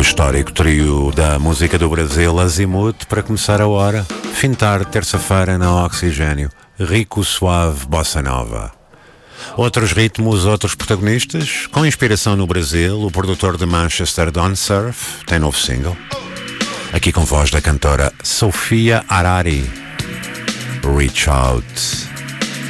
histórico trio da música do Brasil, Azimuth, para começar a hora, fim de tarde, terça-feira, na Oxigênio, rico, suave, bossa nova. Outros ritmos, outros protagonistas, com inspiração no Brasil, o produtor de Manchester, Don Surf, tem novo single. Aqui com voz da cantora Sofia Arari, Reach Out.